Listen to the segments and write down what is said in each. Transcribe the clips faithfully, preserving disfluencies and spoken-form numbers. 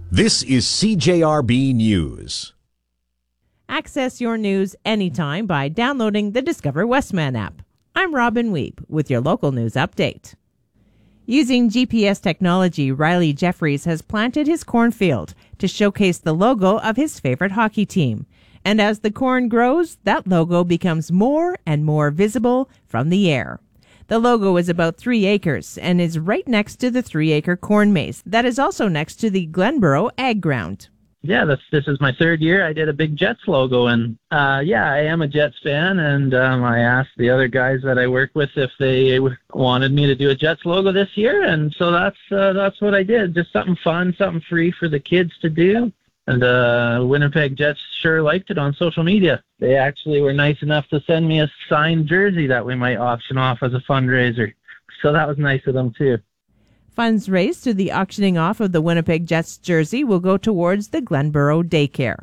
This is C J R B News. Access your news anytime by downloading the Discover Westman app. I'm Robin Weeb with your local news update. Using G P S technology, Riley Jeffries has planted his cornfield to showcase the logo of his favorite hockey team. And as the corn grows, that logo becomes more and more visible from the air. The logo is about three acres and is right next to the three-acre corn maze that is also next to the Glenboro Ag Ground. Yeah, this this is my third year. I did a big Jets logo, and uh, yeah, I am a Jets fan, and um, I asked the other guys that I work with if they wanted me to do a Jets logo this year, and so that's uh, that's what I did. Just something fun, something free for the kids to do, and uh, Winnipeg Jets sure liked it on social media. They actually were nice enough to send me a signed jersey that we might auction off as a fundraiser, so that was nice of them too. Funds raised through the auctioning off of the Winnipeg Jets jersey will go towards the Glenboro Daycare.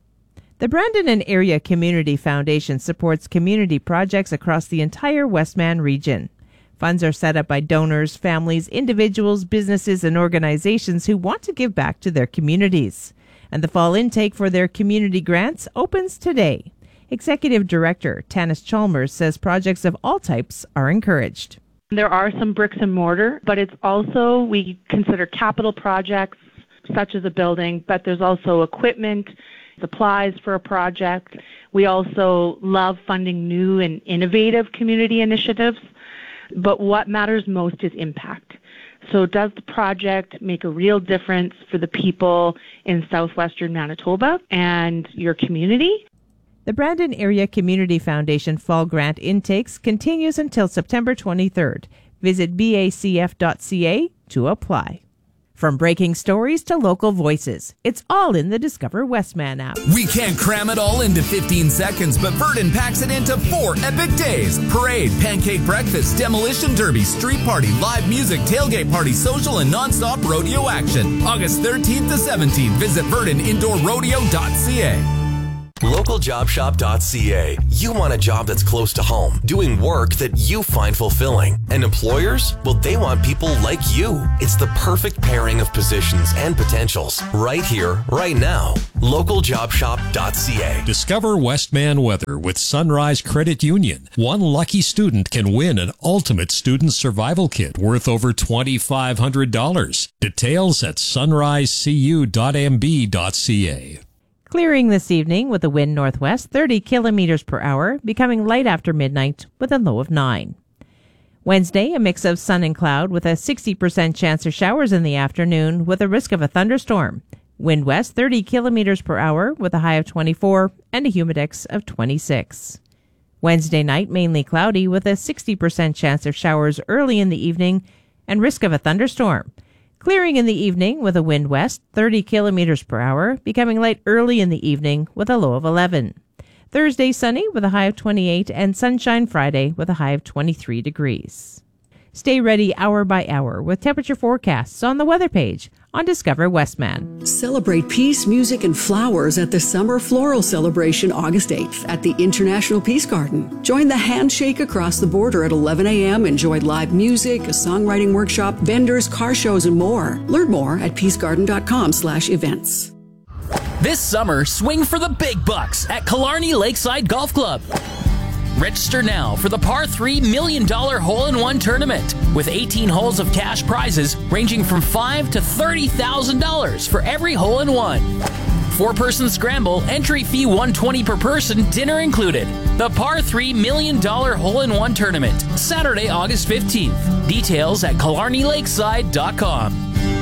The Brandon and Area Community Foundation supports community projects across the entire Westman region. Funds are set up by donors, families, individuals, businesses, and organizations who want to give back to their communities. And the fall intake for their community grants opens today. Executive Director Tanis Chalmers says projects of all types are encouraged. There are some bricks and mortar, but it's also, we consider capital projects such as a building, but there's also equipment, supplies for a project. We also love funding new and innovative community initiatives, but what matters most is impact. So does the project make a real difference for the people in southwestern Manitoba and your community? The Brandon Area Community Foundation Fall Grant intakes continues until September twenty-third. Visit B A C F dot C A to apply. From breaking stories to local voices, it's all in the Discover Westman app. We can't cram it all into fifteen seconds, but Verdon packs it into four epic days. Parade, pancake breakfast, demolition derby, street party, live music, tailgate party, social, and nonstop rodeo action. August thirteenth to seventeenth. Visit verdon indoor rodeo dot C A. local job shop dot C A. You want a job that's close to home, doing work that you find fulfilling. And employers? Well, they want people like you. It's the perfect pairing of positions and potentials. Right here, right now. local job shop dot C A. Discover Westman weather with Sunrise Credit Union. One lucky student can win an ultimate student survival kit worth over two thousand five hundred dollars. Details at sunrise c u dot m b dot c a. Clearing this evening with a wind northwest thirty kilometers per hour, becoming light after midnight with a low of nine. Wednesday, a mix of sun and cloud with a sixty percent chance of showers in the afternoon with a risk of a thunderstorm. Wind west thirty kilometers per hour with a high of twenty-four and a humidex of twenty-six. Wednesday night, mainly cloudy with a sixty percent chance of showers early in the evening and risk of a thunderstorm. Clearing in the evening with a wind west thirty kilometers per hour, becoming light early in the evening with a low of eleven. Thursday, sunny with a high of twenty-eight, and sunshine Friday with a high of twenty-three degrees. Stay ready hour by hour with temperature forecasts on the weather page on Discover Westman. Celebrate peace, music, and flowers at the Summer Floral Celebration August eighth at the International Peace Garden. Join the handshake across the border at eleven a.m. Enjoy live music, a songwriting workshop, vendors, car shows, and more. Learn more at peacegarden.com slash events. This summer, swing for the big bucks at Killarney Lakeside Golf Club. Register now for the Par three Million Dollar Hole-in-One Tournament with eighteen holes of cash prizes ranging from five thousand dollars to thirty thousand dollars for every hole-in-one. Four-person scramble, entry fee one hundred twenty dollars per person, dinner included. The Par three Million Dollar Hole-in-One Tournament, Saturday, August fifteenth. Details at killarney lakeside dot com.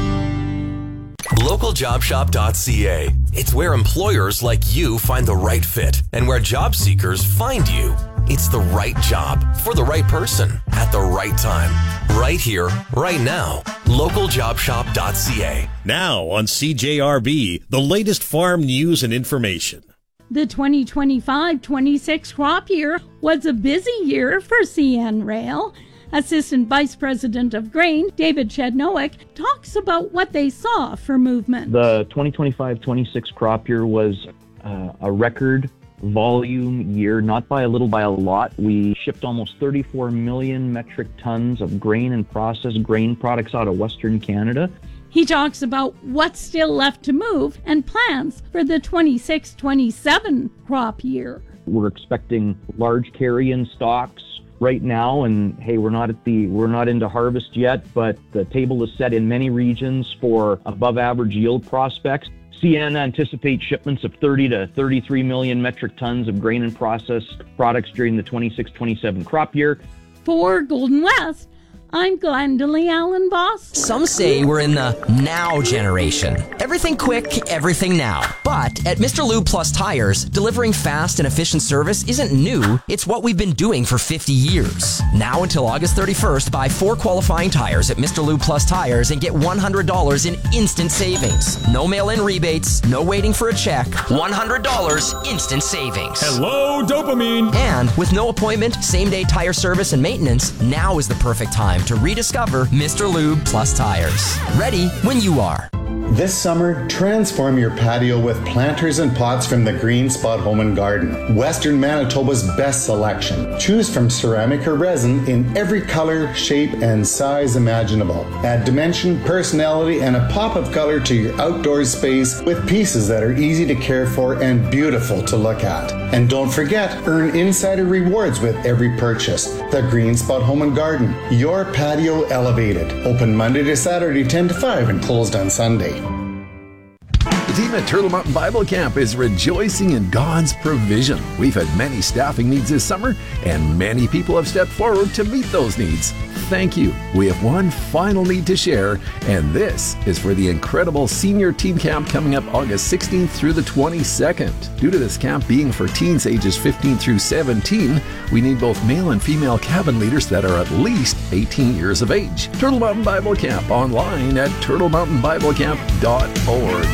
local job shop dot C A. It's where employers like you find the right fit and where job seekers find you. It's the right job for the right person at the right time. Right here, right now. local job shop dot C A. Now on C J R B, the latest farm news and information. The twenty twenty-five twenty-six crop year was a busy year for C N Rail. Assistant Vice President of Grain, David Chednowick, talks about what they saw for movement. The twenty twenty-five twenty-six crop year was uh, a record volume year, not by a little, by a lot. We shipped almost thirty-four million metric tons of grain and processed grain products out of Western Canada. He talks about what's still left to move and plans for the twenty-six twenty-seven crop year. We're expecting large carry-in stocks right now, and hey, we're not at the we're not into harvest yet, but the table is set in many regions for above average yield prospects. C N anticipates shipments of thirty to thirty-three million metric tons of grain and processed products during the twenty-six twenty-seven crop year. For Golden West, I'm Glendalee Allen Boss. Some say we're in the now generation. Everything quick, everything now. But at Mister Lube Plus Tires, delivering fast and efficient service isn't new. It's what we've been doing for fifty years. Now until August thirty-first, buy four qualifying tires at Mister Lube Plus Tires and get one hundred dollars in instant savings. No mail-in rebates, no waiting for a check. one hundred dollars instant savings. Hello, dopamine. And with no appointment, same-day tire service and maintenance, now is the perfect time to rediscover Mister Lube Plus Tires. Ready when you are. This summer, transform your patio with planters and pots from the Green Spot Home and Garden. Western Manitoba's best selection. Choose from ceramic or resin in every color, shape, and size imaginable. Add dimension, personality, and a pop of color to your outdoor space with pieces that are easy to care for and beautiful to look at. And don't forget, earn insider rewards with every purchase. The Green Spot Home and Garden. Your patio elevated. Open Monday to Saturday, ten to five, and closed on Sunday. The team at Turtle Mountain Bible Camp is rejoicing in God's provision. We've had many staffing needs this summer, and many people have stepped forward to meet those needs. Thank you. We have one final need to share, and this is for the incredible senior teen camp coming up August sixteenth through the twenty-second. Due to this camp being for teens ages fifteen through seventeen, we need both male and female cabin leaders that are at least eighteen years of age. Turtle Mountain Bible Camp online at turtle mountain bible camp dot org.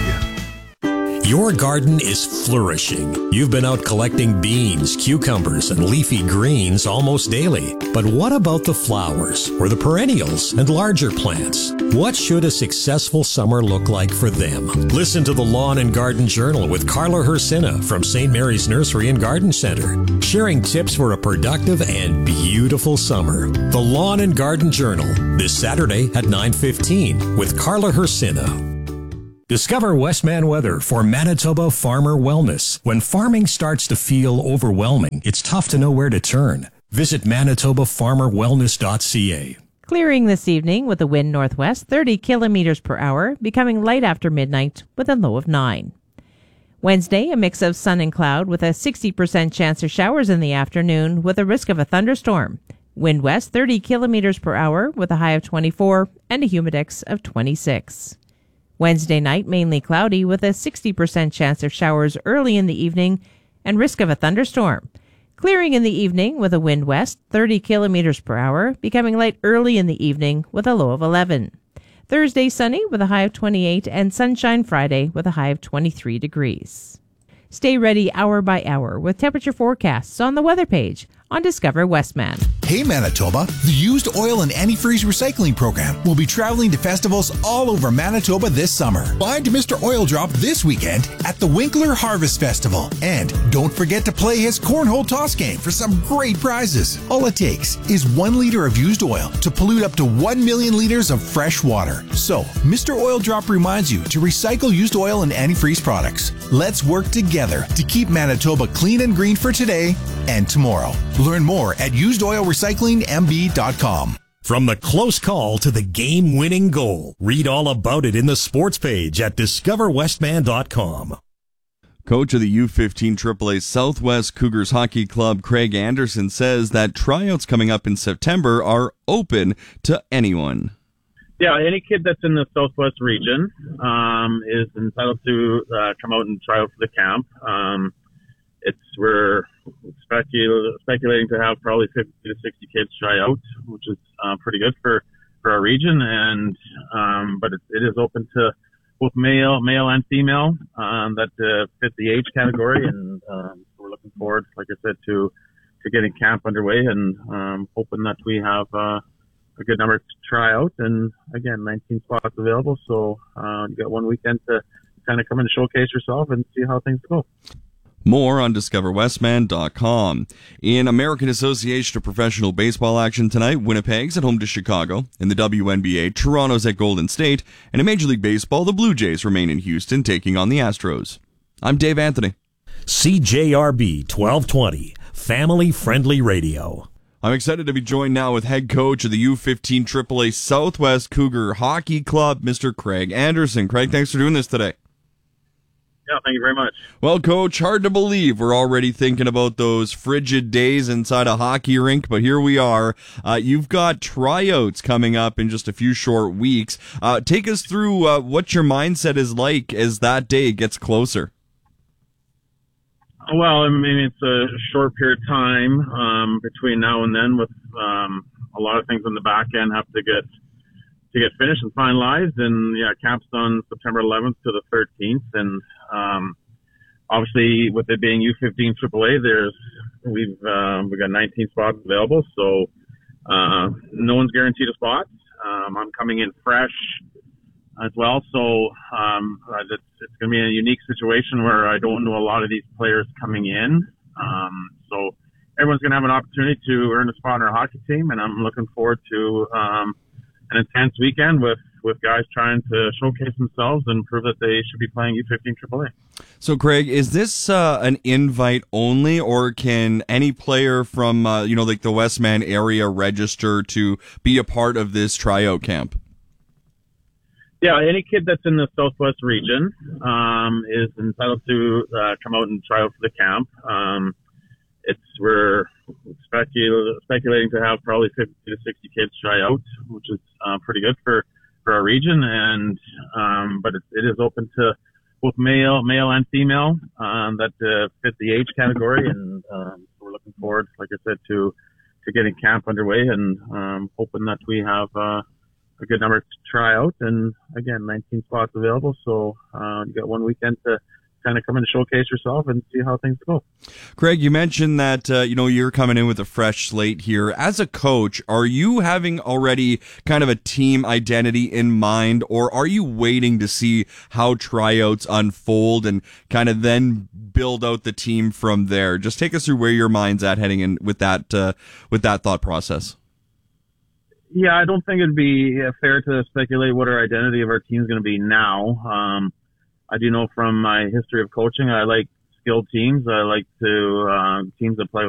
Your garden is flourishing. You've been out collecting beans, cucumbers, and leafy greens almost daily. But what about the flowers, or the perennials, and larger plants? What should a successful summer look like for them? Listen to the Lawn and Garden Journal with Carla Hersina from Saint Mary's Nursery and Garden Center, sharing tips for a productive and beautiful summer. The Lawn and Garden Journal, this Saturday at nine fifteen with Carla Hersina. Discover Westman Weather for Manitoba Farmer Wellness. When farming starts to feel overwhelming, it's tough to know where to turn. Visit manitoba farmer wellness dot c a. Clearing this evening with a wind northwest thirty kilometers per hour, becoming light after midnight with a low of nine. Wednesday, a mix of sun and cloud with a sixty percent chance of showers in the afternoon with a risk of a thunderstorm. Wind west thirty kilometers per hour with a high of twenty-four and a humidex of twenty-six. Wednesday night, mainly cloudy with a sixty percent chance of showers early in the evening and risk of a thunderstorm. Clearing in the evening with a wind west thirty kilometers per hour, becoming light early in the evening with a low of eleven. Thursday, sunny with a high of twenty-eight and sunshine Friday with a high of twenty-three degrees. Stay ready hour by hour with temperature forecasts on the weather page on Discover Westman. Hey Manitoba, the Used Oil and Antifreeze Recycling Program will be traveling to festivals all over Manitoba this summer. Find Mister Oil Drop this weekend at the Winkler Harvest Festival. And don't forget to play his cornhole toss game for some great prizes. All it takes is one liter of used oil to pollute up to one million liters of fresh water. So, Mister Oil Drop reminds you to recycle used oil and antifreeze products. Let's work together to keep Manitoba clean and green for today and tomorrow. Learn more at used oil recycling m b dot com. From the close call to the game-winning goal, read all about it in the sports page at discover westman dot com. Coach of the U fifteen triple A Southwest Cougars Hockey Club, Craig Anderson, says that tryouts coming up in September are open to anyone. Yeah, any kid that's in the Southwest region um, is entitled to uh, come out and try out for the camp. Um, it's we're specul- speculating to have probably fifty to sixty kids try out, which is uh, pretty good for, for our region. And um, but it, it is open to both male, male and female um, that uh, fit the age category. And um, we're looking forward, like I said, to to getting camp underway and um, hoping that we have uh, a good number to try out. And again, nineteen spots available, so uh, you got one weekend to kind of come in and showcase yourself and see how things go. More on discover westman dot com. In American Association of Professional Baseball action tonight, Winnipeg's at home to Chicago. In the W N B A, Toronto's at Golden State. And in Major League Baseball, the Blue Jays remain in Houston, taking on the Astros. I'm Dave Anthony. C J R B twelve twenty, family-friendly radio. I'm excited to be joined now with head coach of the U fifteen triple A Southwest Cougar Hockey Club, Mister Craig Anderson. Craig, thanks for doing this today. Yeah, thank you very much. Well, Coach, hard to believe we're already thinking about those frigid days inside a hockey rink, but here we are. Uh, you've got tryouts coming up in just a few short weeks. Uh, take us through uh, what your mindset is like as that day gets closer. Well, I mean, it's a short period of time um, between now and then with um, a lot of things on the back end have to get to get finished and finalized. And yeah, camp's on September eleventh to the thirteenth. And um, obviously, with it being U fifteen triple A, there's we've uh, we got nineteen spots available, so uh, no one's guaranteed a spot. Um, I'm coming in fresh as well, so um, it's, it's going to be a unique situation where I don't know a lot of these players coming in. Um, so everyone's going to have an opportunity to earn a spot on our hockey team, and I'm looking forward to um, an intense weekend with, with guys trying to showcase themselves and prove that they should be playing U fifteen triple A. So, Craig, is this uh, an invite only, or can any player from uh, you know like the Westman area register to be a part of this tryout camp? Yeah, any kid that's in the Southwest region um, is entitled to uh, come out and try out for the camp. Um, it's we're specul- speculating to have probably fifty to sixty kids try out, which is uh, pretty good for, for our region. And um, but it, it is open to both male, male and female um, that uh, fit the age category. And um, we're looking forward, like I said, to to getting camp underway and um, hoping that we have uh, a good number to try out. And again, nineteen spots available, so uh, you got one weekend to kind of come in and showcase yourself and see how things go. Craig, you mentioned that uh, you know you're coming in with a fresh slate here. As a coach, are you having already kind of a team identity in mind, or are you waiting to see how tryouts unfold and kind of then build out the team from there? Just take us through where your mind's at heading in with that uh, with that thought process. Yeah, I don't think it'd be fair to speculate what our identity of our team is going to be now. Um, I do know from my history of coaching, I like skilled teams. I like to uh, teams that play